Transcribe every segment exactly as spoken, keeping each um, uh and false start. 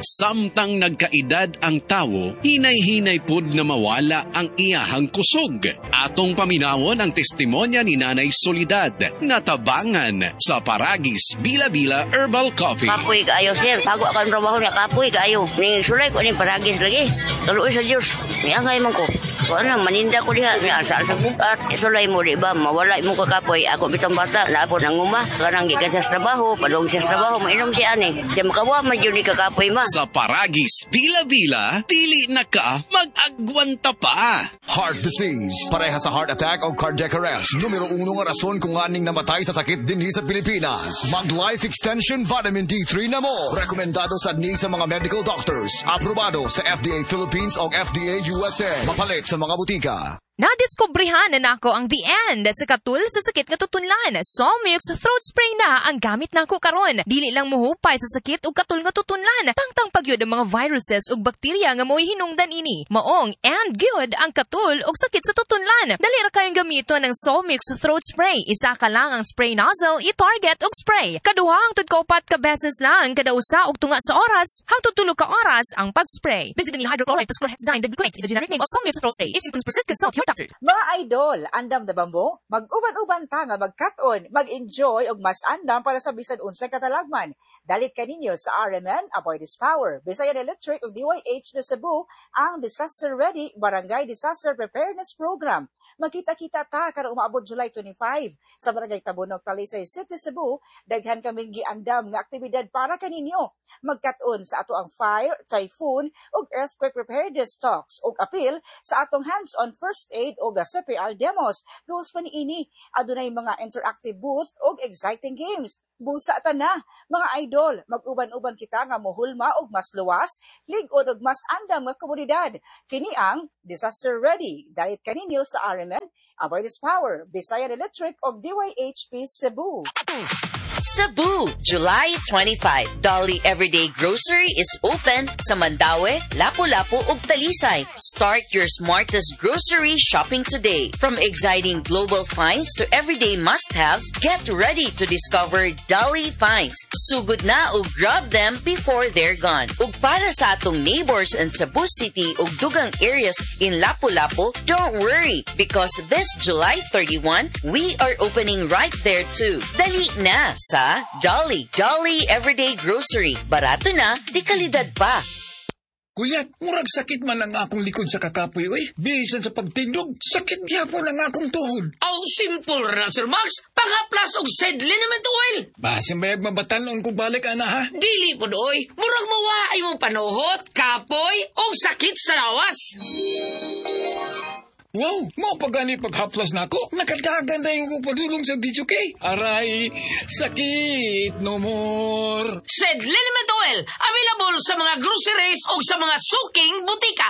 Samtang nagkaedad ang tawo, hinay-hinay pud na mawala ang iyahang kusog. Atong paminawon ang testimonya ni Nanay Solidad na tabangan sa Paragis Bila-Bila Herbal Coffee. Kapoy kaayo, sir. Bago akan trabaho niya, kapoy kaayo. Ning sulay ko ni Paragis lagi. Tuloy sa Diyos. Niangay man ko. Kung ano, maninda ko diha. Asa sa bukat. Sulay mo, di ba? Mawala mo ka kapoy. Ako bitang bata. Lapo ng uma. Karang gikan sa trabaho. Padong sa trabaho. Mainom si ani. Siya makawa man yun ni kakapoy ma. Sa Paragis Bila-Bila, dili na ka mag-agwanta pa. Heart disease. Pareha sa heart attack o cardiac arrest. Numero uno nga rason kung aning namatay sa sakit din sa Pilipinas. Mag-Life Extension Vitamin D three na mo. Rekomendado sa ni sa mga medical doctors. Aprobado sa F D A Philippines o F D A U S A. Mapalit sa mga butika. Nadiskubrihan na nako ang the end sa katul sa sakit nga tutunlan. Solmux throat spray na ang gamit nako karon. Dili lang muhupay sa sakit ug katul nga tutunlan. Tangtang pagyud ang mga viruses ug bakterya nga mo'y hinungdan ini. Maong and good ang katul ug sakit sa tutunlan. Dali ra kayong gamiton ng Solmux throat spray. Isa ka lang ang spray nozzle, i-target ug spray. Kaduha hangtod ka upat ka beses lang kada usa ug tunga sa oras. Hangtod tulo ka oras ang pag-spray. Visit ni hydrochloride plus chlorhexidine deglucate. The generic name of Solmux throat spray. If symptoms persist, consult your doctor. Mga idol, andam na ba mo? Mag-uban-uban ta nga mag-cut-on, mag-enjoy og mas andam para sa bisan unsay katalagman. Dalit kaninyo sa R M N, Avoid This Power. Bisayan Electric ug D Y H na Cebu ang Disaster Ready Barangay Disaster Preparedness Program. Magkita-kita ta karong umaabot July twenty-five sa Barangay Tabonog, Talisay City, Cebu. Daghan kaming giandam nga aktibidad para kaninyo. Magkat-on sa ato ang fire, typhoon ug earthquake preparedness talks ug appeal sa atong hands-on first aid ug C P R demos. Goals pa niini, adunay mga interactive booth ug exciting games. Busa ta na, mga idol, mag-uban-uban kita nga mohulma og mas luwas, lig-on og mas andam nga komunidad. Kini ang Disaster Ready. Dalit kaninyo sa R M N, Avoid This Power, Bisayan Electric ug D Y H P Cebu. Cebu, July twenty-fifth. Dolly Everyday Grocery is open sa Mandaue, Lapu-Lapu ug Talisay. Start your smartest grocery shopping today. From exciting global finds to everyday must-haves, get ready to discover Dolly finds. Sugod na ug grab them before they're gone. Ug para sa atong neighbors in Cebu City ug dugang areas in Lapu-Lapu, don't worry because this July thirty-first, we are opening right there too. Dali na sa Dolly. Dolly Everyday Grocery. Barato na, di kalidad pa. Kuya, murag sakit man ang akong likod sa kakapoy, oy. Bisan sa pagtindog, sakit gyapon ang akong tuhod. Aw, simple ra, Sir Max. Pangaplas og sedlin naman to, oil. Base bayag mabatan ko balik, ana, ha? Dili po, oy. Murag mawaay mo panuhot, kapoy, o sakit sa lawas. Wow, mo pagani paghaplas na ako. Nakadagan na yung padulong sa D J K. Aray, sakit no more. Sedlin naman to, oil. Available sa mga groceries o sa mga suking butika.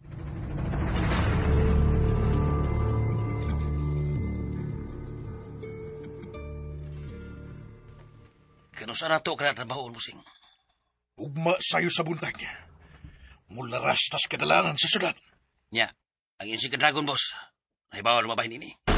Kano sa nato ka na trabaho, Musing? Ugma sayo sa buntag niya. Mula rastas kadalanan sa sudan. Nya, ang iyong si Dragon Boss. Nahibawa na mabahin ini.